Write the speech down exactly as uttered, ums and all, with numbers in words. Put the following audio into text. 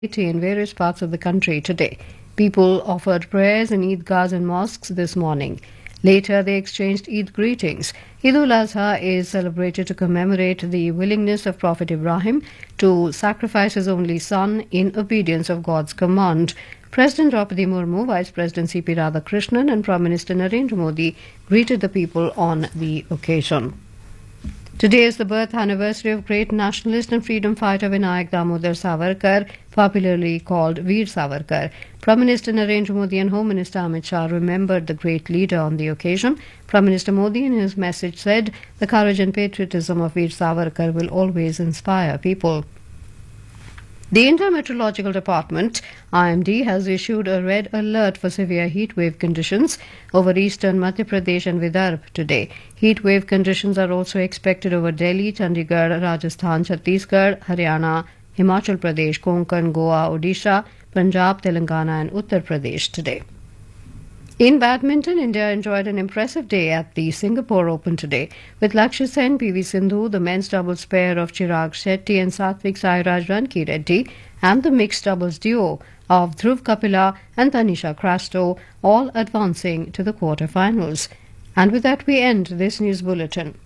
in various parts of the country today. People offered prayers in Eidgahs and mosques this morning. Later, they exchanged Eid greetings. Eid ul-Azha is celebrated to commemorate the willingness of Prophet Ibrahim to sacrifice his only son in obedience of God's command. President Draupadi Murmu, Vice President C P Radhakrishnan and Prime Minister Narendra Modi greeted the people on the occasion. Today is the birth anniversary of great nationalist and freedom fighter Vinayak Damodar Savarkar, popularly called Veer Savarkar. Prime Minister Narendra Modi and Home Minister Amit Shah remembered the great leader on the occasion. Prime Minister Modi in his message said, "The courage and patriotism of Veer Savarkar will always inspire people." The India Meteorological Department, I M D, has issued a red alert for severe heat wave conditions over eastern Madhya Pradesh and Vidarbha today. Heat wave conditions are also expected over Delhi, Chandigarh, Rajasthan, Chhattisgarh, Haryana, Himachal Pradesh, Konkan, Goa, Odisha, Punjab, Telangana and Uttar Pradesh today. In badminton, India enjoyed an impressive day at the Singapore Open today, with Lakshya Sen, P V Sindhu, the men's doubles pair of Chirag Shetty and Satvik Sairaj Ranki Reddy, and the mixed doubles duo of Dhruv Kapila and Tanisha Crasto, all advancing to the quarter-finals. And with that, we end this news bulletin.